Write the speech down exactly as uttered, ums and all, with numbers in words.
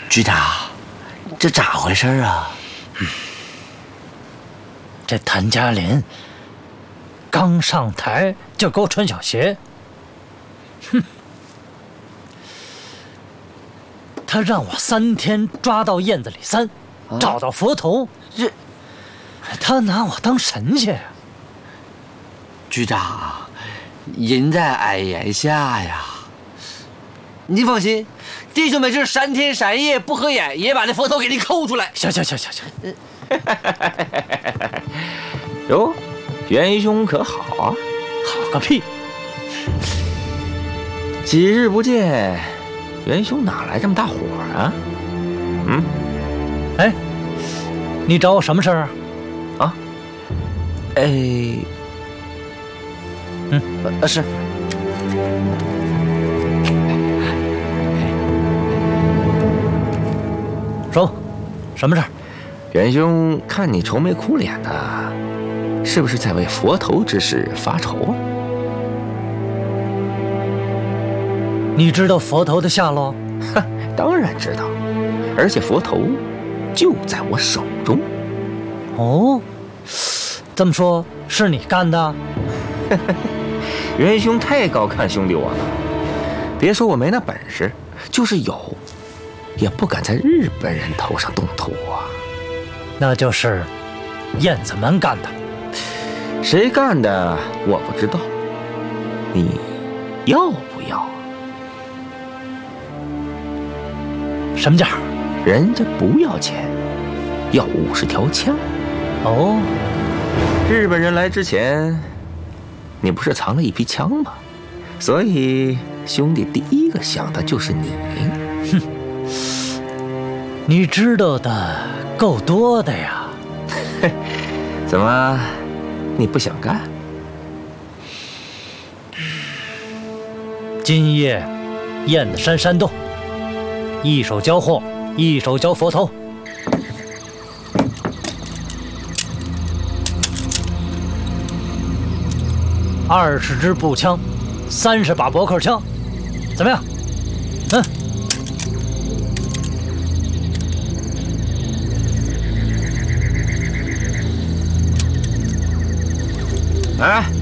局长，这咋回事啊？ 嗯，这谭家林刚上台就给我穿小鞋，哼！他让我三天抓到燕子李三，啊、找到佛头，这他拿我当神仙呀！ 局长，人在矮檐下呀。你放心，弟兄们这三天三夜不合眼，也把那佛头给你抠出来。 行行行行行。 哟，元兄可好啊？ 好个屁！ 几日不见，元兄哪来这么大火啊？嗯， 哎，你找我什么事儿啊？ 啊？哎， 嗯， 呃是。 说，什么事儿？ 元兄，看你愁眉苦脸的，是不是在为佛头之事发愁啊？ 你知道佛头的下落？ 哼，当然知道，而且佛头就在我手中。 哦，这么说，是你干的？ 元兄太高看兄弟我了，别说我没那本事，就是有，也不敢在日本人头上动土啊。 那就是燕子门干的。 谁干的我不知道，你要不要？ 什么价？ 人家不要钱，要五十条枪。 哦， 日本人来之前，你不是藏了一批枪吗？所以兄弟第一个想的就是你。 哼，你知道的够多的呀。 怎么，你不想干？ 今夜燕子山山洞，一手交货，一手交佛头。二十支步枪，三十把驳壳枪，怎么样？嗯。 哎，